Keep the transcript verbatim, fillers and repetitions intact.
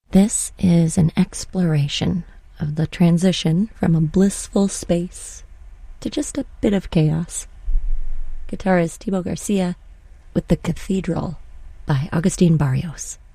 This is an exploration of the transition from a blissful space to just a bit of chaos. Guitarist Thibaut Garcia with The Cathedral by Agustin Barrios.